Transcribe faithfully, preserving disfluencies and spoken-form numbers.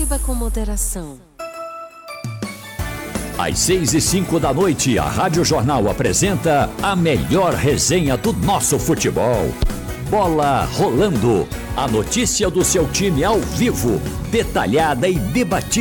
Beba com moderação. Às seis e cinco da noite, a Rádio Jornal apresenta a melhor resenha do nosso futebol. Bola Rolando. A notícia do seu time ao vivo, detalhada e debatida.